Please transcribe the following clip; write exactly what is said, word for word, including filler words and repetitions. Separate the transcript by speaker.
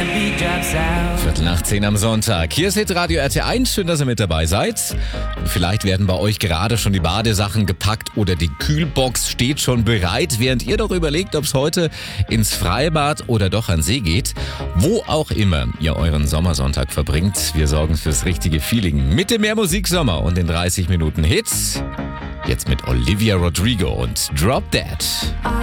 Speaker 1: Viertel nach zehn am Sonntag. Hier ist Hitradio R T eins. Schön, dass ihr mit dabei seid. Und vielleicht werden bei euch gerade schon die Badesachen gepackt oder die Kühlbox steht schon bereit, während ihr doch überlegt, ob es heute ins Freibad oder doch an See geht. Wo auch immer ihr euren Sommersonntag verbringt, wir sorgen fürs richtige Feeling mit dem Mehrmusiksommer und den dreißig Minuten Hits. Jetzt mit Olivia Rodrigo und Drop Dead.